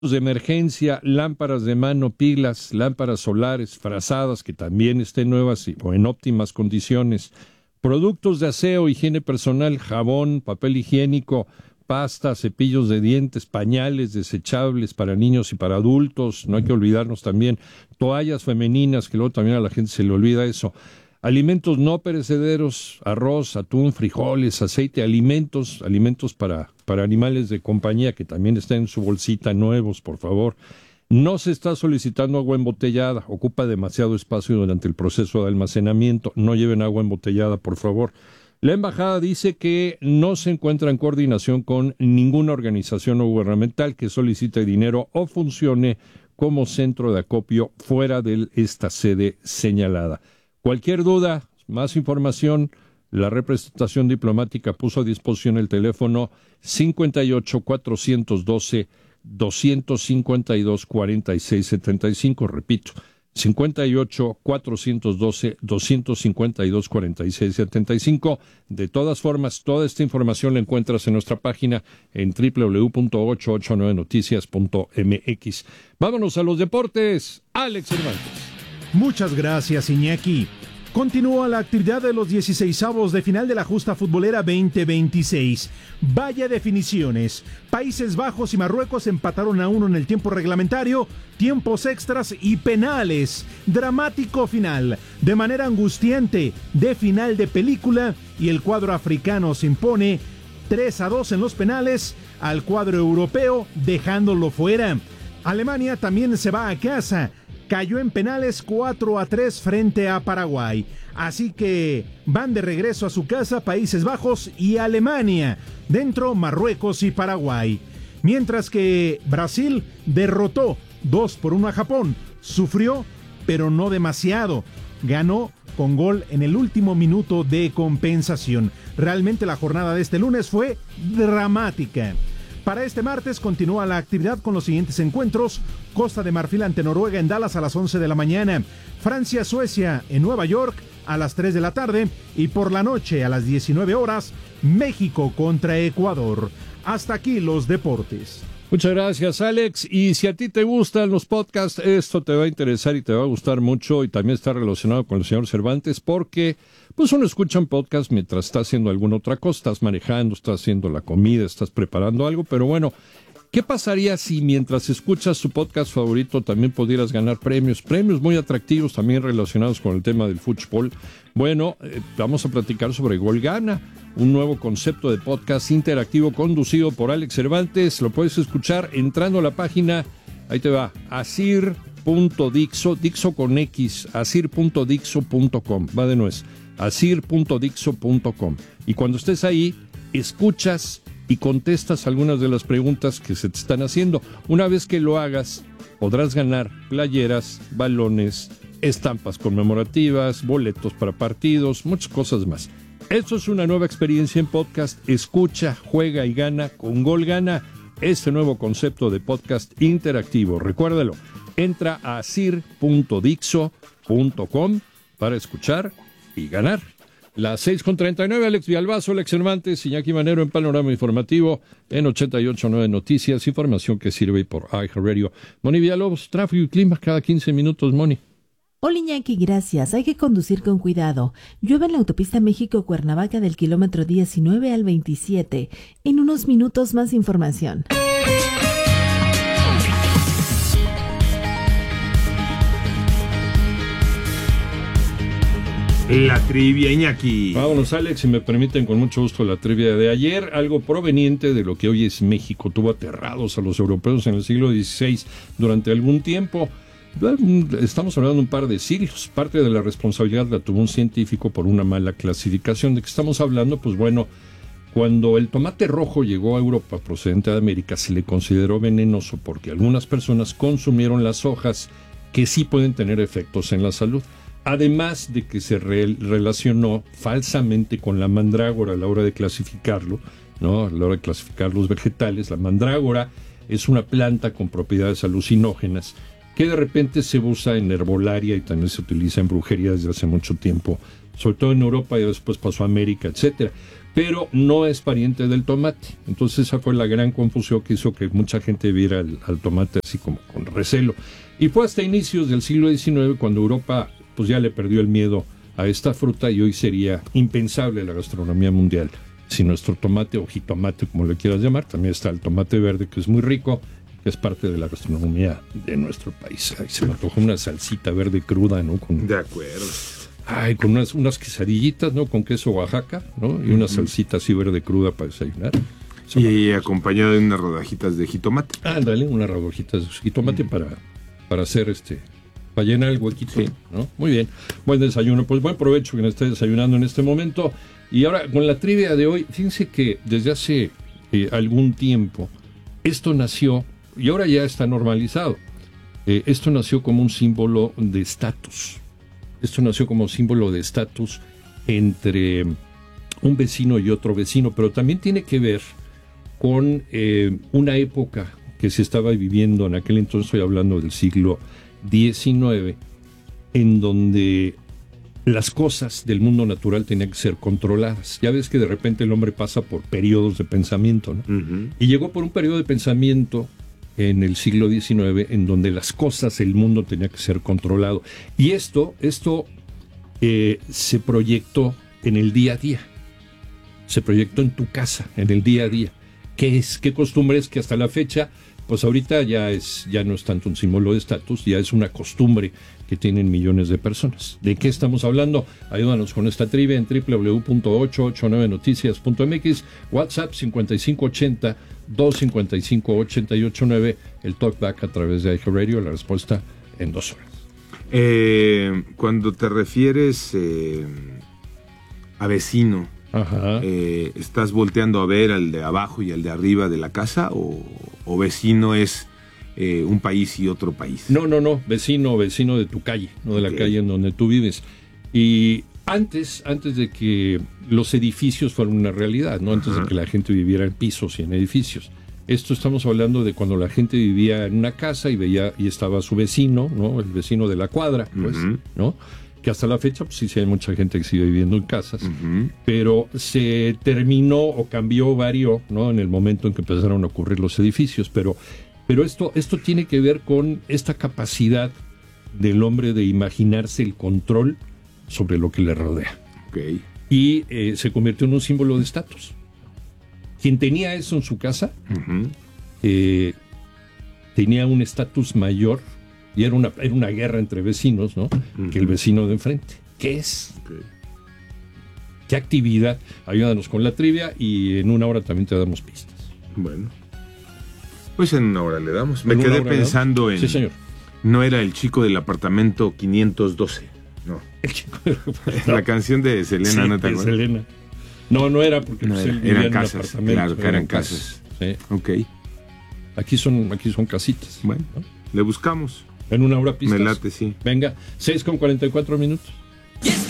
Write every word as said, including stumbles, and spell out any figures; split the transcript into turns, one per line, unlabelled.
de emergencia, lámparas de mano, pilas, lámparas solares, frazadas que también estén nuevas y, o en óptimas condiciones, productos de aseo, higiene personal, jabón, papel higiénico, pasta, cepillos de dientes, pañales desechables para niños y para adultos, no hay que olvidarnos también, toallas femeninas, que luego también a la gente se le olvida eso, alimentos no perecederos, arroz, atún, frijoles, aceite, alimentos, alimentos para, para animales de compañía que también estén en su bolsita, nuevos, por favor. No se está solicitando agua embotellada, ocupa demasiado espacio durante el proceso de almacenamiento, no lleven agua embotellada, por favor. La embajada dice que no se encuentra en coordinación con ninguna organización gubernamental que solicite dinero o funcione como centro de acopio fuera de esta sede señalada. Cualquier duda, más información, la representación diplomática puso a disposición el teléfono cincuenta y ocho, cuatrocientos doce, doscientos cincuenta y dos, cuarenta y seis setenta y cinco, repito, cincuenta y ocho, cuatrocientos doce, doscientos cincuenta y dos, cuarenta y seis setenta y cinco. De todas formas, toda esta información la encuentras en nuestra página en doble u doble u doble u punto ochocientos ochenta y nueve noticias punto eme equis. Vámonos a los deportes. Alex Cervantes.
Muchas gracias, Iñaki. Continúa la actividad de los dieciseisavos de final de la justa futbolera veinte veintiséis. Vaya definiciones. Países Bajos y Marruecos empataron a uno en el tiempo reglamentario, tiempos extras y penales. Dramático final, de manera angustiante, de final de película, y el cuadro africano se impone tres a dos en los penales al cuadro europeo, dejándolo fuera. Alemania también se va a casa. Cayó en penales cuatro a tres frente a Paraguay. Así que van de regreso a su casa Países Bajos y Alemania. Dentro Marruecos y Paraguay. Mientras que Brasil derrotó dos por uno a Japón. Sufrió, pero no demasiado. Ganó con gol en el último minuto de compensación. Realmente la jornada de este lunes fue dramática. Para este martes continúa la actividad con los siguientes encuentros: Costa de Marfil ante Noruega en Dallas a las once de la mañana, Francia-Suecia en Nueva York a las tres de la tarde y por la noche a las diecinueve horas, México contra Ecuador. Hasta aquí los deportes.
Muchas gracias, Alex. Y si a ti te gustan los podcasts, esto te va a interesar y te va a gustar mucho, y también está relacionado con el señor Cervantes, porque pues uno escucha un podcast mientras está haciendo alguna otra cosa, estás manejando, estás haciendo la comida, estás preparando algo, pero bueno, ¿qué pasaría si mientras escuchas tu podcast favorito también pudieras ganar premios? Premios muy atractivos también relacionados con el tema del fútbol. Bueno, eh, vamos a platicar sobre Gol Gana, un nuevo concepto de podcast interactivo conducido por Alex Cervantes. Lo puedes escuchar entrando a la página, ahí te va, asir punto dixo, Dixo con X, asir punto dixo punto com, va de nuez, asir punto dixo punto com. Y cuando estés ahí, escuchas y contestas algunas de las preguntas que se te están haciendo. Una vez que lo hagas, podrás ganar playeras, balones, estampas conmemorativas, boletos para partidos, muchas cosas más. Esto es una nueva experiencia en podcast. Escucha, juega y gana con Gol Gana, este nuevo concepto de podcast interactivo. Recuérdalo, entra a asir punto dixo punto com para escuchar y ganar. Las seis con treinta y nueve, Alex Villalbazo, Alex Cervantes, Iñaki Manero en Panorama Informativo en ochenta y ocho punto nueve Noticias, información que sirve por iHeartRadio. Moni Villalobos, tráfico y clima cada quince minutos, Moni.
Hola Iñaki, gracias. Hay que conducir con cuidado. Llueve en la autopista México-Cuernavaca del kilómetro diecinueve al veintisiete. En unos minutos más información.
La trivia, Iñaki.
Vámonos, Alex, si me permiten, con mucho gusto la trivia de ayer, algo proveniente de lo que hoy es México. Tuvo aterrados a los europeos en el siglo dieciséis durante algún tiempo. Estamos hablando de un par de siglos. Parte de la responsabilidad la tuvo un científico por una mala clasificación. ¿De qué estamos hablando? Pues bueno, cuando el tomate rojo llegó a Europa procedente de América, se le consideró venenoso porque algunas personas consumieron las hojas, que sí pueden tener efectos en la salud. Además de que se re- relacionó falsamente con la mandrágora a la hora de clasificarlo, ¿no? A la hora de clasificar los vegetales. La mandrágora es una planta con propiedades alucinógenas que de repente se usa en herbolaria y también se utiliza en brujería desde hace mucho tiempo, sobre todo en Europa, y después pasó a América, etcétera. pero no es pariente del tomate. Entonces esa fue la gran confusión que hizo que mucha gente viera al, al tomate así como con recelo. Y fue hasta inicios del siglo diecinueve cuando Europa pues ya le perdió el miedo a esta fruta y hoy sería impensable la gastronomía mundial si nuestro tomate o jitomate, como le quieras llamar, también está el tomate verde, que es muy rico, que es parte de la gastronomía de nuestro país. Ay, se me antojó una salsita verde cruda, ¿no? Con,
de acuerdo.
Ay, con unas, unas quesadillitas, ¿no? Con queso Oaxaca, ¿no? Y una salsita así verde cruda para desayunar.
Y, y acompañado de unas rodajitas de jitomate.
Ándale, unas rodajitas de jitomate mm. para, para hacer este... para llenar el huequito, sí. ¿no? Muy bien, buen desayuno. Pues buen provecho que nos esté desayunando en este momento. Y ahora, con la trivia de hoy, fíjense que desde hace eh, algún tiempo, esto nació, y ahora ya está normalizado, eh, esto nació como un símbolo de estatus. Esto nació como símbolo de estatus entre un vecino y otro vecino, pero también tiene que ver con eh, una época que se estaba viviendo en aquel entonces, estoy hablando del siglo diecinueve, en donde las cosas del mundo natural tenían que ser controladas. Ya ves que de repente el hombre pasa por periodos de pensamiento, ¿no? Uh-huh. Y llegó por un periodo de pensamiento en el siglo diecinueve en donde las cosas, el mundo tenía que ser controlado. Y esto, esto eh, se proyectó en el día a día. Se proyectó en tu casa, en el día a día. ¿Qué es? ¿Qué costumbre es que hasta la fecha, pues ahorita ya es, ya no es tanto un símbolo de estatus, ya es una costumbre que tienen millones de personas? ¿De qué estamos hablando? Ayúdanos con esta trivia en doble u doble u doble u punto ocho ocho nueve noticias punto m x, WhatsApp cincuenta y cinco ochenta, doscientos cincuenta y cinco ochenta y ocho nueve, el talkback a través de iHeartRadio, la respuesta en dos horas.
Eh, cuando te refieres eh, a vecino,
Ajá.
Eh, ¿estás volteando a ver al de abajo y al de arriba de la casa o, o vecino es eh, un país y otro país?
No, no, no, vecino, vecino de tu calle, no de okay. la calle en donde tú vives. Y antes, antes de que los edificios fueran una realidad, ¿no? Antes Ajá. de que la gente viviera en pisos y en edificios. Esto estamos hablando de cuando la gente vivía en una casa y veía y estaba su vecino, ¿no? El vecino de la cuadra, pues, uh-huh. ¿no? Que hasta la fecha, pues sí, sí hay mucha gente que sigue viviendo en casas, uh-huh. pero se terminó o cambió, varió, ¿no? En el momento en que empezaron a ocurrir los edificios, pero, pero esto, esto tiene que ver con esta capacidad del hombre de imaginarse el control sobre lo que le rodea.
Okay.
Y eh, se convirtió en un símbolo de estatus. Quien tenía eso en su casa, uh-huh. eh, tenía un estatus mayor. Y era una, era una guerra entre vecinos, ¿no? Uh-huh. Que el vecino de enfrente. ¿Qué es? Okay. ¿Qué actividad? Ayúdanos con la trivia y en una hora también te damos pistas.
Bueno. Pues en una hora le damos. Me quedé pensando en...
Sí, señor.
No era el chico del apartamento quinientos doce. No.
El chico del apartamento.
La canción de Selena,
sí,
¿no te acuerdas?
Selena. No, no era porque
no
pues,
era,
él vivía
eran
en
casas.
un apartamento.
Claro, que eran, eran casas.
casas. Sí.
Ok.
Aquí son, aquí son casitas.
Bueno, ¿no? Le buscamos.
En una hora pistas.
Me late, sí.
Venga, seis con cuarenta y cuatro minutos.
Y es